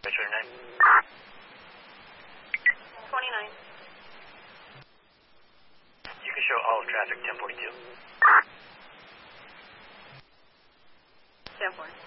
What's your name? 29. You can show all of traffic 1042. 10-4.